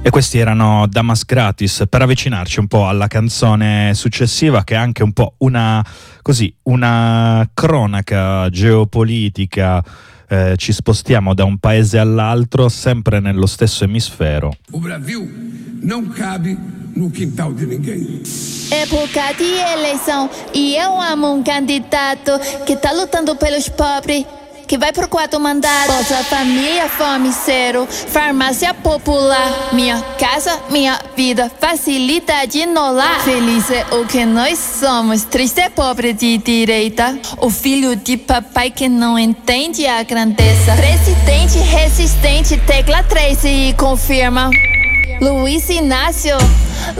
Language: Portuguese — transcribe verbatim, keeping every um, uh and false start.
E questi erano Damas Gratis, per avvicinarci un po' alla canzone successiva, che è anche un po' una, così, una cronaca geopolitica. Eh, ci spostiamo da un paese all'altro, sempre nello stesso emisfero. O Brasil não cabe no quintal de ninguém. Época de eleição e eu amo um candidato que tá lutando pelos pobres, que vai pro quarto mandato. Bolsa Família, fome zero, farmácia popular. Minha casa, minha vida, facilidade no lar. Feliz é o que nós somos, triste é pobre de direita. O filho de papai que não entende a grandeza. Presidente resistente, tecla três e confirma. Luiz Inácio